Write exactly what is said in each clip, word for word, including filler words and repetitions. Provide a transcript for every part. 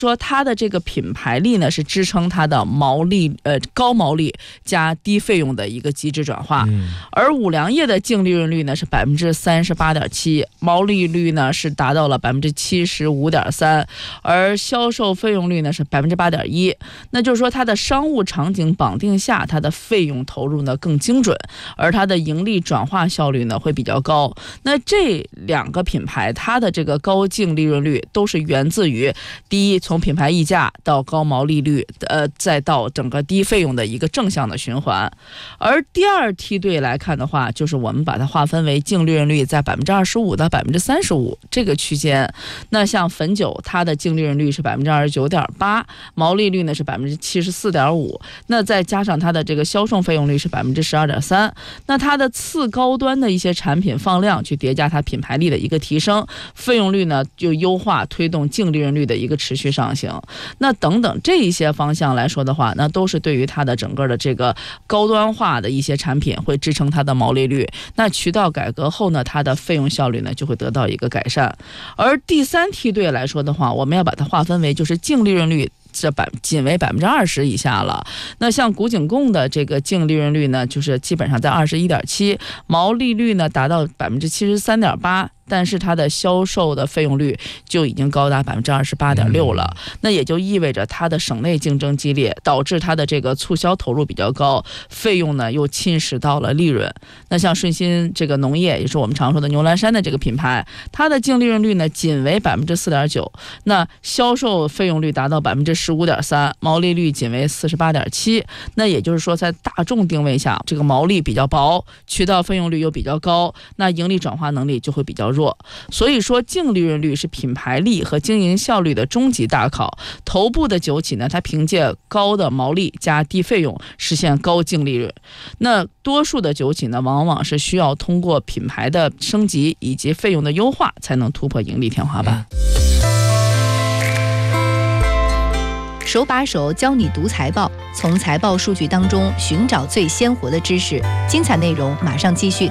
说它的这个品牌力呢是支撑它的毛利呃高毛利加低费用的一个机制转化，嗯、而五粮液的净利润率呢是百分之三十八点七，毛利率呢是达到了百分之七十五点三，而销售费用率呢是百分之八点一。那就是说它的商务场景绑定下，它的费用投入呢更精准，而它的盈利转化效率呢会比较高。那这两个品牌它的这个高净利润率都是源自于第一，从品牌溢价到高毛利率，呃，再到整个低费用的一个正向的循环。而第二梯队来看的话，就是我们把它划分为净利润率在百分之二十五到百分之三十五这个区间。那像汾酒，它的净利润率是百分之二十九点八，毛利率呢是百分之七十四点五，那再加上它的这个销售费用率是百分之十二点三，那它的次高端的一些产品放量去叠加它品牌力的一个提升，费用率呢就优化，推动净利润率的一个持续上行。那等等这一些方向来说的话，那都是对于它的整个的这个高端化的一些产品会支撑它的毛利率。那渠道改革后呢，它的费用效率呢就会得到一个改善。而第三梯队来说的话，我们要把它划分为就是净利润率这百仅为百分之二十以下了。那像古井贡的这个净利润率呢，就是基本上在二十一点七，毛利率呢达到百分之七十三点八。但是它的销售的费用率就已经高达百分之二十八点六了，那也就意味着它的省内竞争激烈，导致它的这个促销投入比较高，费用呢又侵蚀到了利润。那像顺鑫这个农业，也是我们常说的牛栏山的这个品牌，它的净利润率呢仅为百分之四点九，那销售费用率达到百分之十五点三，毛利率仅为四十八点七。那也就是说，在大众定位下，这个毛利比较薄，渠道费用率又比较高，那盈利转化能力就会比较弱。所以说净利润率是品牌力和经营效率的终极大考。头部的酒企呢，它凭借高的毛利加低费用实现高净利润。那多数的酒企呢，往往是需要通过品牌的升级以及费用的优化，才能突破盈利天花板。 手把手教你读财报，从财报数据当中寻找最鲜活的知识。精彩内容马上继续。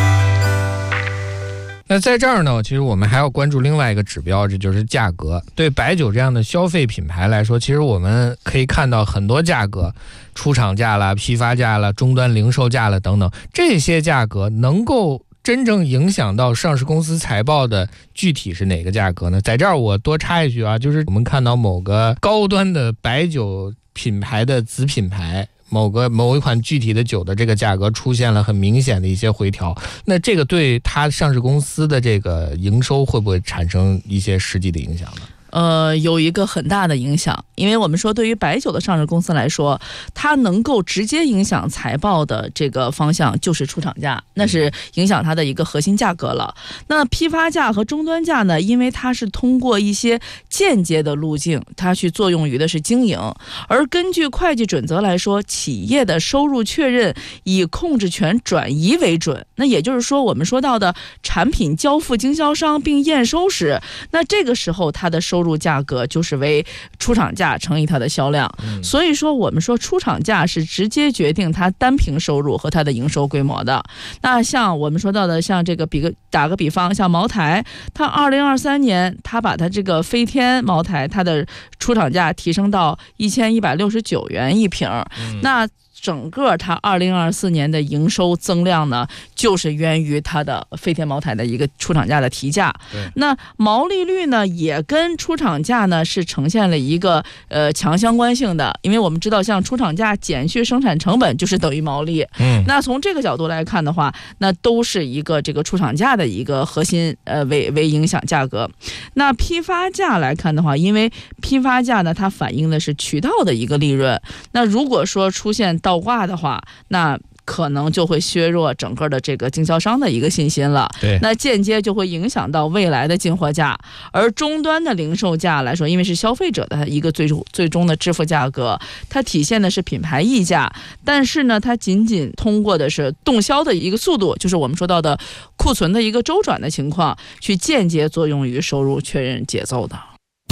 那在这儿呢，其实我们还要关注另外一个指标，这就是价格。对白酒这样的消费品牌来说，其实我们可以看到很多价格，出厂价了、批发价了、终端零售价了等等，这些价格能够真正影响到上市公司财报的具体是哪个价格呢？在这儿我多插一句啊，就是我们看到某个高端的白酒品牌的子品牌，某个某一款具体的酒的这个价格出现了很明显的一些回调，那这个对它上市公司的这个营收会不会产生一些实际的影响呢？ 呃，有一个很大的影响，因为我们说对于白酒的上市公司来说，它能够直接影响财报的这个方向就是出厂价，那是影响它的一个核心价格了。那批发价和终端价呢，因为它是通过一些间接的路径，它去作用于的是经营。而根据会计准则来说，企业的收入确认以控制权转移为准。那也就是说，我们说到的产品交付经销商并验收时，那这个时候它的收入收入价格就是为出厂价乘以它的销量。嗯、所以说我们说出厂价是直接决定它单瓶收入和它的营收规模的。那像我们说到的，像这个比个打个比方，像茅台，它二零二三年它把它这个飞天茅台它的出厂价提升到一千一百六十九元一瓶，嗯、那整个它二零二四年的营收增量呢，就是源于它的飞天茅台的一个出厂价的提价。那毛利率呢，也跟出厂价呢是呈现了一个呃强相关性的，因为我们知道，像出厂价减去生产成本就是等于毛利。嗯，那从这个角度来看的话，那都是一个这个出厂价的一个核心呃为为影响价格。那批发价来看的话，因为批发价呢，它反映的是渠道的一个利润。那如果说出现倒挂的话，那可能就会削弱整个的这个经销商的一个信心了。对，那间接就会影响到未来的进货价。而终端的零售价来说，因为是消费者的一个最终最终的支付价格，它体现的是品牌溢价，但是呢，它仅仅通过的是动销的一个速度，就是我们说到的库存的一个周转的情况，去间接作用于收入确认节奏的。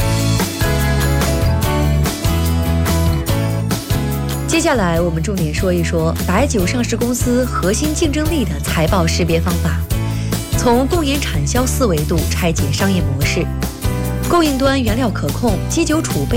接下来我们重点说一说白酒上市公司核心竞争力的财报识别方法，从供应产销四维度拆解商业模式。供应端原料可控，基酒储备